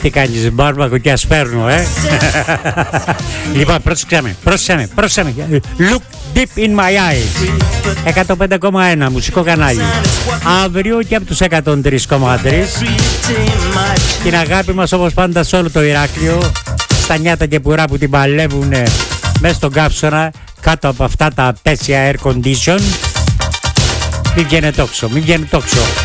Τι κάνεις, μπάρμπακο και ασπέρνω, Λοιπόν, πρόσεξε με. Look deep in my eyes. 105,1 μουσικό κανάλι. Αύριο και από τους 103,3. Την αγάπη μας όπως πάντα σε όλο το Ηράκλειο. Στα νιάτα και πουρά που την παλεύουν μέσα στον κάψονα, κάτω από αυτά τα απέσια air condition. Μην βγαίνει τόξο.